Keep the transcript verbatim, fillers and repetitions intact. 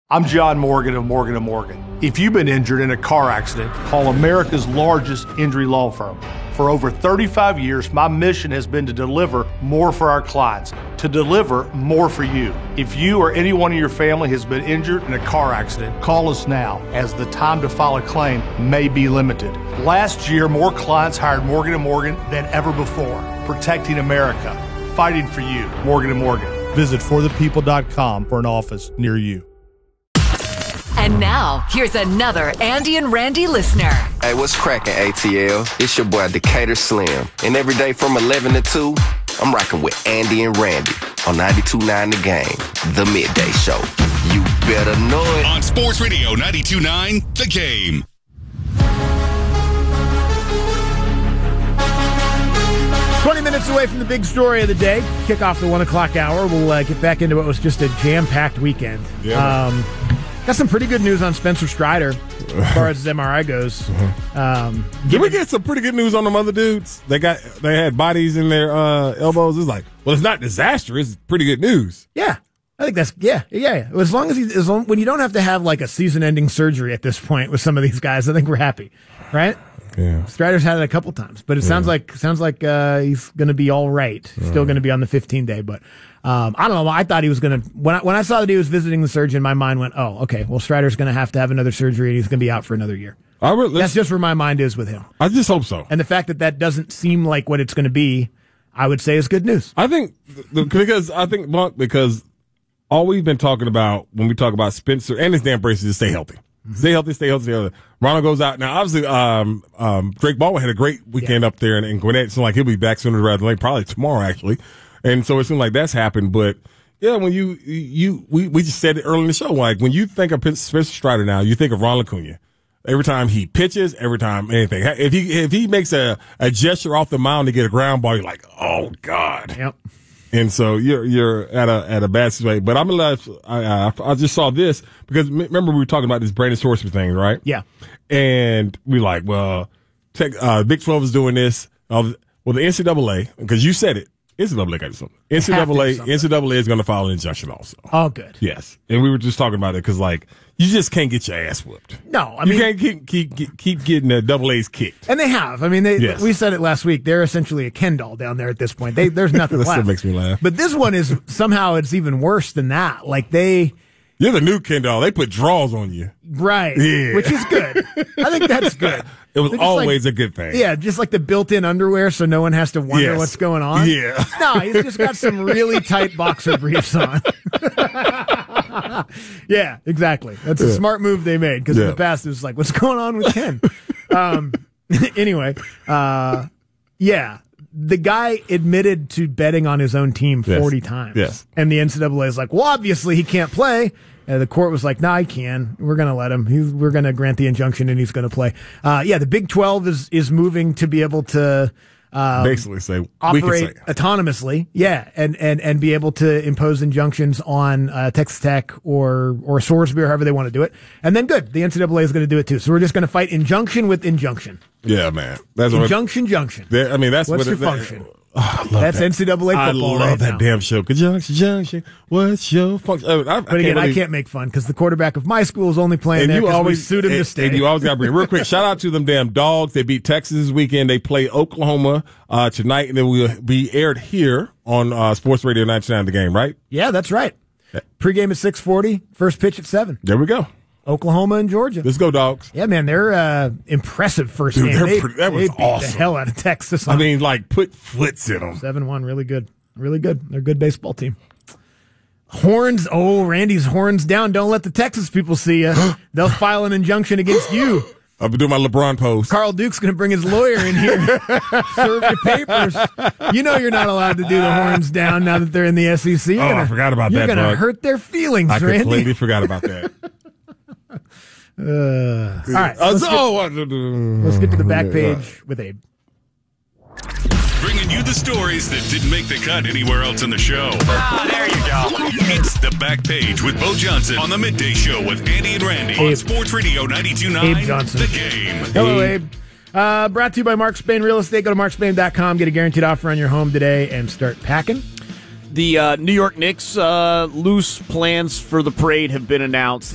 I'm John Morgan of Morgan and Morgan. If you've been injured in a car accident, call America's largest injury law firm. For over thirty-five years, my mission has been to deliver more for our clients, to deliver more for you. If you or anyone in your family has been injured in a car accident, call us now, as the time to file a claim may be limited. Last year, more clients hired Morgan and Morgan than ever before, protecting America, fighting for you. Morgan and Morgan. Visit for the people dot com for an office near you. And now, here's another Andy and Randy listener. Hey, what's cracking, A T L? It's your boy, Decatur Slim. And every day from eleven to two, I'm rocking with Andy and Randy on ninety-two point nine The Game, the midday show. You better know it. On Sports Radio ninety-two point nine The Game. twenty minutes away from the big story of the day. Kick off the one o'clock hour. We'll uh, get back into what was just a jam-packed weekend. Yeah, um, got some pretty good news on Spencer Strider as far as his M R I goes. Um, Did we get some pretty good news on them other dudes? They got they had bodies in their uh, elbows. It's like, well, it's not disastrous. It's pretty good news. Yeah. I think that's, yeah, yeah, yeah. As long as he, as long, when you don't have to have like a season-ending surgery at this point with some of these guys, I think we're happy, right? Yeah. Strider's had it a couple times, but it yeah. sounds like sounds like uh, he's going to be all right. Still right. going to be on the fifteen day, but um, I don't know. I thought he was going to. When I, when I saw that he was visiting the surgeon, my mind went, "Oh, okay. Well, Strider's going to have to have another surgery, and he's going to be out for anher year." I would, That's just where my mind is with him. I just hope so. And the fact that that doesn't seem like what it's going to be, I would say is good news. I think the, because I think Monk because all we've been talking about when we talk about Spencer and his damn braces is stay healthy. Stay healthy, stay healthy, stay healthy. Ronald goes out. Now, obviously, um, um, Drake Baldwin had a great weekend yeah. up there in, in Gwinnett. It seems like he'll be back sooner rather than later, probably tomorrow, actually. And so it seems like that's happened. But, yeah, when you, you, we, we just said it early in the show, like, when you think of Spencer Strider now, you think of Ronald Acuna. Every time he pitches, every time anything. If he, if he makes a, a gesture off the mound to get a ground ball, you're like, oh, God. Yep. And so you're you're at a at a bad situation. But I'm gonna I I, I just saw this because remember we were talking about this Brandon Sorcerer thing, right? Yeah. And we like, well, tech, uh, Big twelve is doing this. Uh, well, the N C double A, because you said it, N C double A got to do something. N C double A N C double A is going to file an injunction also. Oh, good. Yes. And we were just talking about it because like you just can't get your ass whooped. No, I you mean, can't keep keep keep getting the double A's kicked. And they have. I mean, they, yes. we said it last week. They're essentially a Ken doll down there at this point. They, there's nothing that left. Still makes me laugh. But this one is somehow it's even worse than that. Like they, you're the new Ken doll. They put draws on you, right? Yeah. Which is good. I think that's good. It was always like, a good thing. Yeah, just like the built-in underwear, so no one has to wonder yes. what's going on. Yeah. No, he's just got some really tight boxer briefs on. Yeah, exactly. That's a yeah. smart move they made because yeah. in the past it was like, what's going on with Ken? um, anyway, uh, yeah. The guy admitted to betting on his own team forty yes. times. Yes. And the N C double A is like, well, obviously he can't play. And the court was like, nah, he can. We're going to let him. He's, we're going to grant the injunction and he's going to play. Uh, yeah, the Big twelve is, is moving to be able to um, basically say operate we can say. autonomously. Yeah, and, and, and be able to impose injunctions on uh, Texas Tech or, or Swordsby or however they want to do it. And then good, the N C double A is going to do it too. So we're just going to fight injunction with injunction. Yeah, man. That's injunction, what junction. I mean, that's what's what your it, function. That, oh, I love That's that. N C double A football. I love right that now. damn show. Conjunction, junction. What's your function? Oh, I, but I again, really... I can't make fun because the quarterback of my school is only playing and there you because always we sued him and, to stay. And you always got to bring real quick. Shout out to them damn dogs. They beat Texas this weekend. They play Oklahoma uh, tonight, and then we'll be aired here on uh, Sports Radio ninety-nine The Game. Right? Yeah, that's right. Pregame at six forty. First pitch at seven. There we go. Oklahoma and Georgia. Let's go, dogs. Yeah, man, they're uh, impressive first Dude, game. They, pretty, that was they beat awesome. the hell out of Texas. I mean, like, put foots in them. seven one, really good. Really good. They're a good baseball team. Horns. Oh, Randy's horns down. Don't let the Texas people see you. They'll file an injunction against you. I'll be doing my LeBron pose. Carl Duke's going to bring his lawyer in here. Serve your papers. You know you're not allowed to do the horns down now that they're in the S E C. You're oh, gonna, I forgot about you're that, You're going to hurt their feelings, I Randy. I completely forgot about that. Uh, all right, uh, let's, oh, get, let's get to the back page with Abe. Bringing you the stories that didn't make the cut anywhere else in the show. Ah, there you go. It's the back page with Bo Johnson on the midday show with Andy and Randy Abe. on Sports Radio ninety-two point nine Abe Johnson. The Game. Hello, Abe. Uh, brought to you by Mark Spain Real Estate. Go to mark spain dot com. Get a guaranteed offer on your home today and start packing. The uh, New York Knicks' uh, loose plans for the parade have been announced.